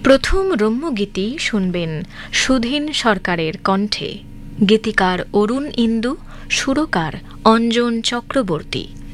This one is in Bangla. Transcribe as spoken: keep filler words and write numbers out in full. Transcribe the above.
প্রথম রম্যগীতি শুনবেন সুধীন সরকারের কণ্ঠে। গীতিকার অরুণ ইন্দু, সুরকার অঞ্জন চক্রবর্তী।